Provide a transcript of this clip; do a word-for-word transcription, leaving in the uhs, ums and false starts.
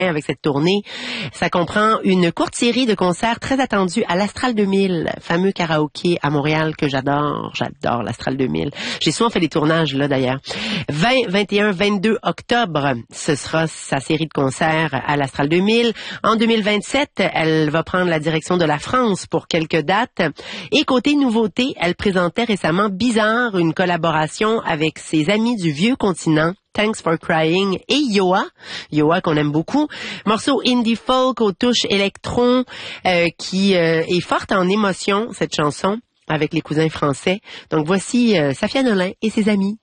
avec cette tournée. Ça comprend une courte série de concerts très attendus à l'Astral deux mille, fameux karaoké à Montréal que j'adore. J'adore l'Astral deux mille. J'ai souvent fait des tournages là d'ailleurs. vingt, vingt et un, vingt-deux octobre, ce sera sa série de concerts à l'Astral deux mille. En deux mille vingt-sept, elle va prendre la direction de la France pour quelques dates. Et côté nouveauté, elle présentait récemment Bizarre, une collaboration avec ses amis du vieux continent. Thanks for Crying et Yoa, Yoa qu'on aime beaucoup. Morceau indie folk aux touches électron euh, qui euh, est forte en émotion, cette chanson, avec les cousins français. Donc voici euh, Safia Nolin et ses amis.